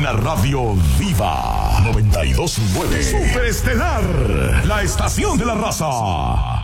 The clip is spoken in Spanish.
la radio viva. 92.9 Superestelar, la estación de la raza.